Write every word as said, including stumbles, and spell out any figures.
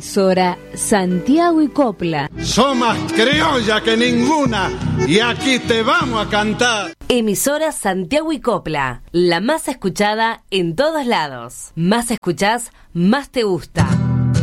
Emisora Santiago y Copla. Sos más criolla que ninguna y aquí te vamos a cantar. Emisora Santiago y Copla, la más escuchada en todos lados. Más escuchás, más te gusta.